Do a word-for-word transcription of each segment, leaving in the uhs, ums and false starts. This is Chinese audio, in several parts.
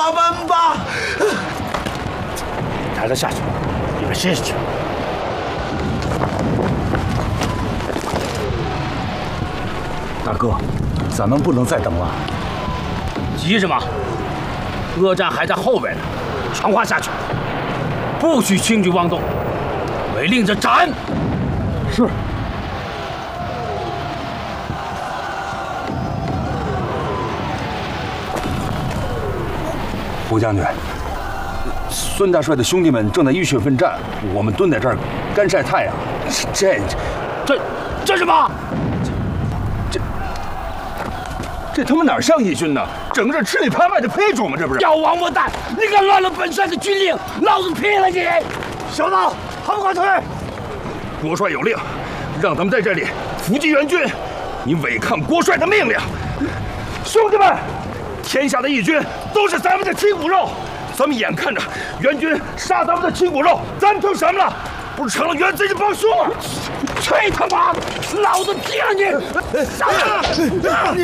我们吧！ 抬他下去，里面歇下去。 大哥，咱们不能再等了。 急什么？恶战还在后边呢，传话下去，不许轻举妄动，违令者斩。 是。 胡将军，孙大帅的兄弟们正在浴血奋战，我们蹲在这儿干晒太阳，这这这什么？ 这这他妈哪像义军呢？整个这吃里扒外的胚主吗？这不是？ 小王八蛋！你敢乱了本帅的军令，老子劈了你！ 小子，还不快退！ 国帅有令，让他们在这里伏击援军。你违抗国帅的命令，兄弟们！天下的义军都是咱们的亲骨肉，咱们眼看着援军杀咱们的亲骨肉，咱们成什么了？不是成了原贼的帮凶了？ 去他妈！老子劈了你！杀你！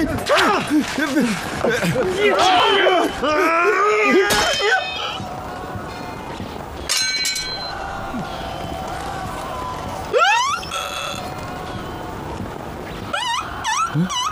嗯。